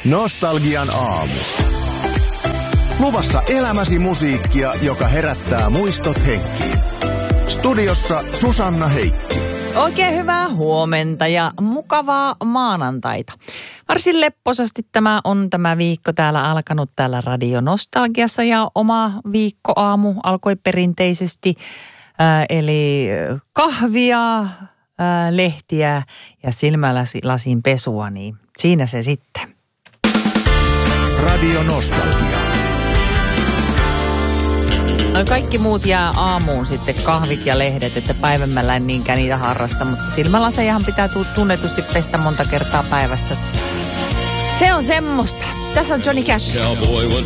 Nostalgian aamu. Luvassa elämäsi musiikkia, joka herättää muistot henkiin. Studiossa Susanna Heikki. Oikein hyvää huomenta ja mukavaa maanantaita. Varsin lepposasti tämä viikko täällä alkanut täällä Radio Nostalgiassa ja oma viikkoaamu alkoi perinteisesti. Eli kahvia, lehtiä ja silmälasin pesua, niin siinä se sitten. Radio Nostalgia. Kaikki muut jää aamuun sitten, kahvit ja lehdet, että päivämällä en niinkään niitä harrasta, mutta silmälasejahan pitää tunnetusti pestä monta kertaa päivässä. Se on semmoista. Tässä on Johnny Cash. Cowboy went